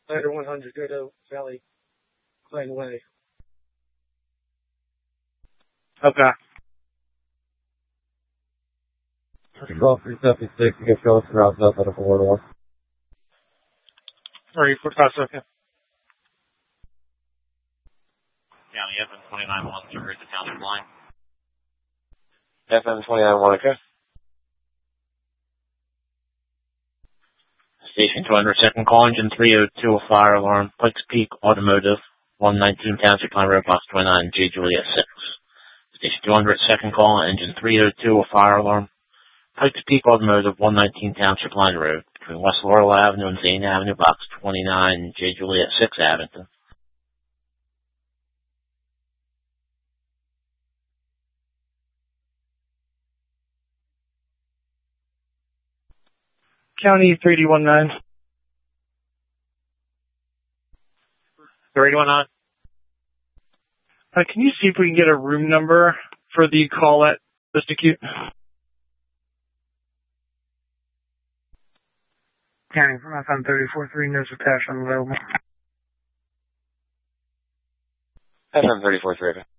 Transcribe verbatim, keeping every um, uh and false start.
Ladder one hundred, go to Valley Glen Way. Okay. twelve three seventy-six, you can show us around south out of Florida one. Three, four, five, second. County F M twenty-nine one, survey the township line. F M twenty-nine one, okay. Station two hundred, second call, engine three oh two, a fire alarm, Pikes Peak Automotive, one nineteen Township Line Road, Box twenty-nine, J. Juliet six. Station two hundred, second call, engine three oh two, a fire alarm, Pikes Peak Automotive, one nineteen Township Line Road, between West Laurel Avenue and Zane Avenue, Box twenty-nine, J. Juliet six, Abington. County three D one nine. three one nine. Uh, can you see if we can get a room number for the call at Vistacute? County from F M thirty-four three, no attached unavailable. F M thirty-four three, okay.